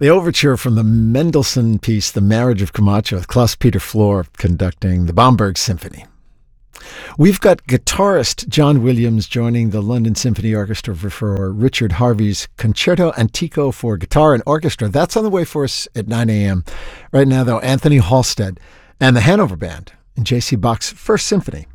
The overture from the Mendelssohn piece, The Marriage of Camacho, with Klaus-Peter Flohr conducting the Bamberg Symphony. We've got guitarist John Williams joining the London Symphony Orchestra for Richard Harvey's Concerto Antico for Guitar and Orchestra. That's on the way for us at 9 a.m. Right now, though, Anthony Halstead and the Hanover Band in J.C. Bach's First Symphony.